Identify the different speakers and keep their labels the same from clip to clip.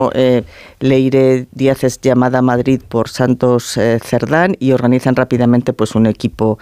Speaker 1: Leire Díaz es llamada a Madrid por Santos Cerdán y organizan rápidamente pues un equipo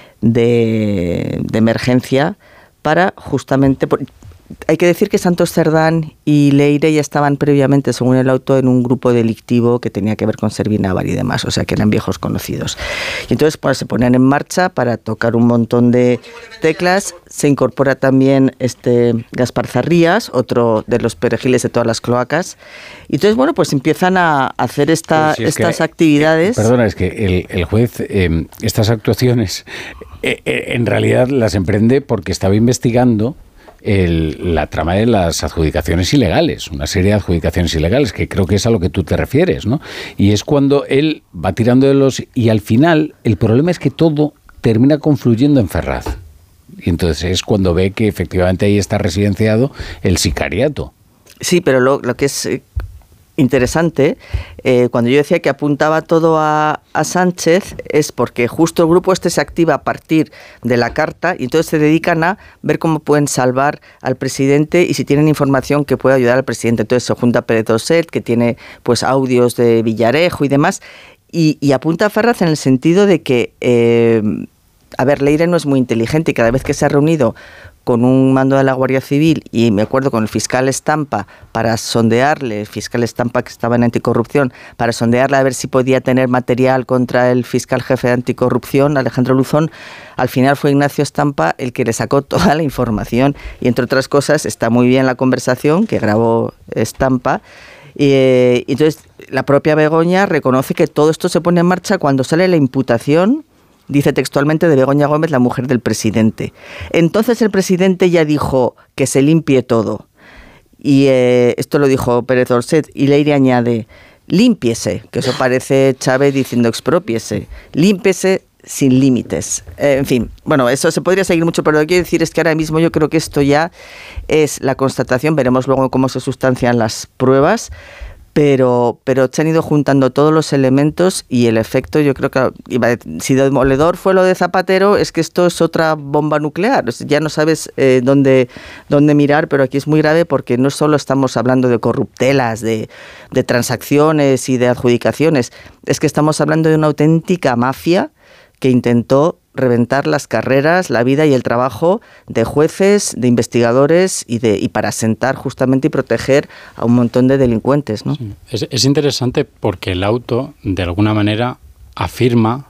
Speaker 1: de emergencia para justamente... Hay que decir que Santos Cerdán y Leire ya estaban previamente, según el auto, en un grupo delictivo que tenía que ver con Servinávar y demás, o sea que eran viejos conocidos. Y entonces pues, se ponen en marcha para tocar un montón de teclas. Se incorpora también Gaspar Zarrías, otro de los perejiles de todas las cloacas. Y entonces, bueno, pues empiezan a hacer estas actividades.
Speaker 2: Perdona, es que el juez, estas actuaciones, en realidad las emprende porque estaba investigando la trama de las adjudicaciones ilegales, una serie de adjudicaciones ilegales, que creo que es a lo que tú te refieres, ¿no? Y es cuando él va tirando de los... Y al final, el problema es que todo termina confluyendo en Ferraz. Y entonces es cuando ve que efectivamente ahí está residenciado el sicariato.
Speaker 1: Sí, pero lo que es interesante, cuando yo decía que apuntaba todo a Sánchez, es porque justo el grupo se activa a partir de la carta y entonces se dedican a ver cómo pueden salvar al presidente y si tienen información que pueda ayudar al presidente. Entonces se junta Pérez Doset, que tiene pues audios de Villarejo y demás, y apunta a Ferraz en el sentido de que, Leire no es muy inteligente y cada vez que se ha reunido con un mando de la Guardia Civil y me acuerdo con el fiscal Estampa para sondearle, el fiscal Estampa que estaba en anticorrupción, para sondearle a ver si podía tener material contra el fiscal jefe de anticorrupción, Alejandro Luzón, al final fue Ignacio Estampa el que le sacó toda la información y entre otras cosas está muy bien la conversación que grabó Estampa. Entonces la propia Begoña reconoce que todo esto se pone en marcha cuando sale la imputación. Dice textualmente de Begoña Gómez, la mujer del presidente. Entonces el presidente ya dijo que se limpie todo. Y esto lo dijo Pérez Doset. Y Leire añade, límpiese, que eso parece Chávez diciendo expropiese. Límpiese sin límites. En fin, bueno, eso se podría seguir mucho, pero lo que quiero decir es que ahora mismo yo creo que esto ya es la constatación. Veremos luego cómo se sustancian las pruebas. Pero se han ido juntando todos los elementos y el efecto, yo creo que si demoledor fue lo de Zapatero, es que esto es otra bomba nuclear. Ya no sabes dónde mirar, pero aquí es muy grave porque no solo estamos hablando de corruptelas, de transacciones y de adjudicaciones, es que estamos hablando de una auténtica mafia que intentó reventar las carreras, la vida y el trabajo de jueces, de investigadores y para sentar justamente y proteger a un montón de delincuentes, ¿no?
Speaker 3: Sí. Es interesante porque el auto, de alguna manera, afirma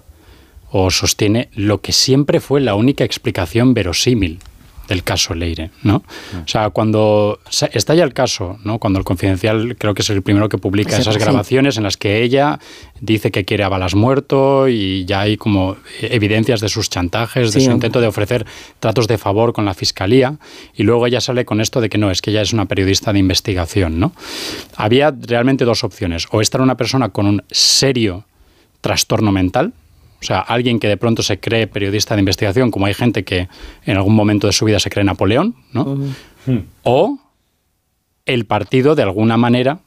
Speaker 3: o sostiene lo que siempre fue la única explicación verosímil del caso Leire, ¿no? O sea, cuando estalla el caso, ¿no? Cuando el Confidencial creo que es el primero que publica esas grabaciones en las que ella dice que quiere a Balas muerto y ya hay como evidencias de sus chantajes, de su intento de ofrecer tratos de favor con la Fiscalía y luego ella sale con esto de que no, es que ella es una periodista de investigación, ¿no? Había realmente dos opciones, o esta era una persona con un serio trastorno mental, o sea, alguien que de pronto se cree periodista de investigación, como hay gente que en algún momento de su vida se cree Napoleón, ¿no? Uh-huh. O el partido, de alguna manera,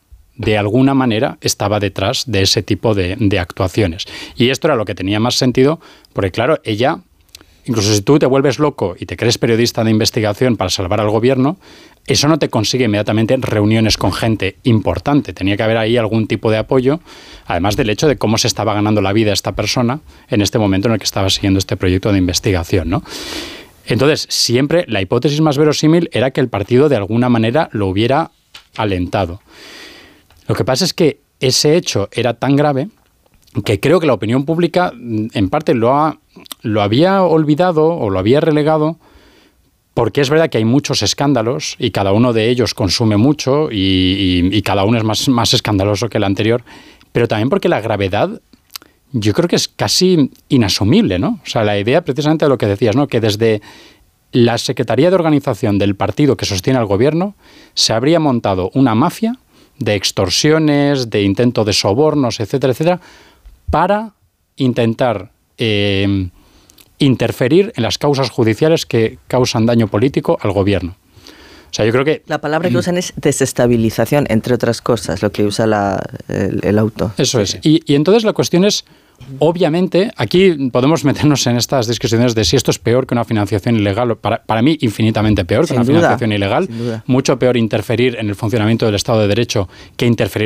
Speaker 3: estaba detrás de ese tipo de actuaciones. Y esto era lo que tenía más sentido, porque claro, ella, incluso si tú te vuelves loco y te crees periodista de investigación para salvar al gobierno, eso no te consigue inmediatamente reuniones con gente importante. Tenía que haber ahí algún tipo de apoyo, además del hecho de cómo se estaba ganando la vida esta persona en este momento en el que estaba siguiendo este proyecto de investigación, ¿no? Entonces, siempre la hipótesis más verosímil era que el partido de alguna manera lo hubiera alentado. Lo que pasa es que ese hecho era tan grave que creo que la opinión pública en parte lo había olvidado o lo había relegado, porque es verdad que hay muchos escándalos y cada uno de ellos consume mucho y cada uno es más escandaloso que el anterior, pero también porque la gravedad yo creo que es casi inasumible, ¿no? O sea, la idea precisamente de lo que decías, ¿no? Que desde la Secretaría de Organización del partido que sostiene al gobierno se habría montado una mafia de extorsiones, de intento de sobornos, etcétera, etcétera, para intentar interferir en las causas judiciales que causan daño político al gobierno. O sea, yo creo que...
Speaker 1: La palabra que usan es desestabilización, entre otras cosas, lo que usa el auto.
Speaker 3: Eso es. Y entonces la cuestión es, obviamente, aquí podemos meternos en estas discusiones de si esto es peor que una financiación ilegal. Para mí, infinitamente peor que una financiación ilegal. Mucho peor interferir en el funcionamiento del Estado de Derecho que interferir